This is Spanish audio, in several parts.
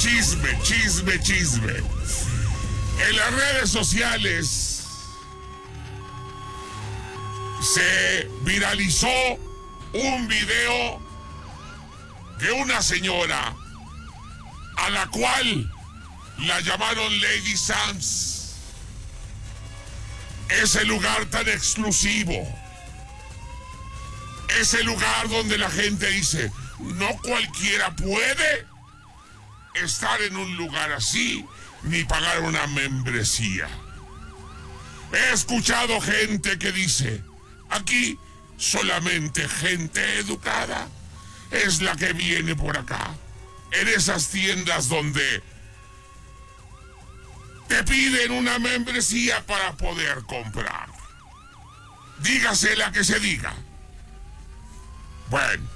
Chisme. En las redes sociales se viralizó un video de una señora a la cual la llamaron Lady Sam's. Ese lugar tan exclusivo. Ese lugar donde la gente dice, no cualquiera puede estar en un lugar así, ni pagar una membresía. He escuchado gente que dice, aquí solamente gente educada es la que viene por acá. En esas tiendas donde te piden una membresía para poder comprar. Dígase la que se diga. Bueno,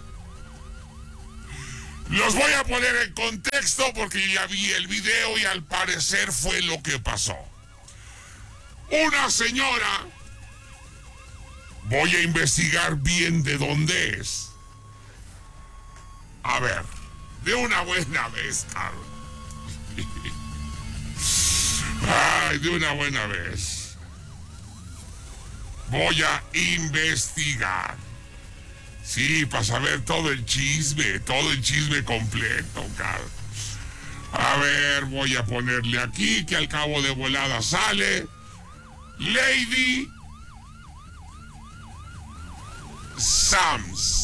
los voy a poner en contexto porque ya vi el video y al parecer fue lo que pasó. Una señora, voy a investigar bien de dónde es. A ver, de una buena vez, Carlos. Ay, de una buena vez. Voy a investigar. Sí, para saber todo el chisme completo, Carlos. A ver, voy a ponerle aquí, que al cabo de volada sale Lady Sam's.